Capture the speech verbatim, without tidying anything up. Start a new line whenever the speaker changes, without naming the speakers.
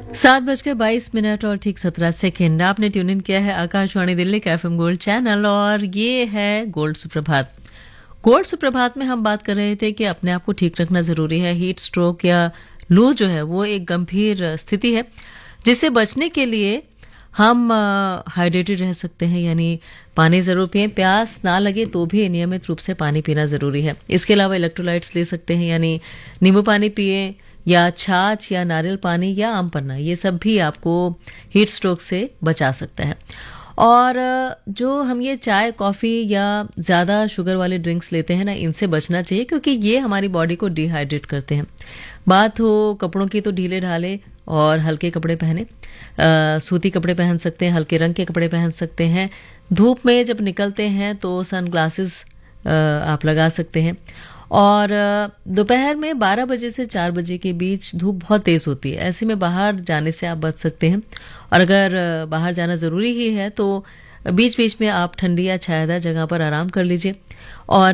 सात बजकर बाईस मिनट और ठीक सत्रह सेकेंड आपने ट्यून इन किया है आकाशवाणी दिल्ली का एफएम गोल्ड चैनल और ये है गोल्ड सुप्रभात। गोल्ड सुप्रभात में हम बात कर रहे थे कि अपने आप को ठीक रखना जरूरी है। हीट स्ट्रोक या लू जो है वो एक गंभीर स्थिति है जिससे बचने के लिए हम हाइड्रेटेड रह सकते हैं, यानी पानी जरूर पिएं। प्यास ना लगे तो भी नियमित रूप से पानी पीना जरूरी है। इसके अलावा इलेक्ट्रोलाइट्स ले सकते हैं, यानी नींबू पानी पिएं या छाछ या नारियल पानी या आम पन्ना, ये सब भी आपको हीट स्ट्रोक से बचा सकता है। और जो हम ये चाय कॉफ़ी या ज़्यादा शुगर वाले ड्रिंक्स लेते हैं ना, इनसे बचना चाहिए क्योंकि ये हमारी बॉडी को डिहाइड्रेट करते हैं। बात हो कपड़ों की तो ढीले ढाले और हल्के कपड़े पहने, आ, सूती कपड़े पहन सकते हैं, हल्के रंग के कपड़े पहन सकते हैं। धूप में जब निकलते हैं तो सन ग्लासेस आप लगा सकते हैं। और दोपहर में बारह बजे से चार बजे के बीच धूप बहुत तेज़ होती है, ऐसे में बाहर जाने से आप बच सकते हैं। और अगर बाहर जाना ज़रूरी ही है तो बीच बीच में आप ठंडी या छायादार जगह पर आराम कर लीजिए। और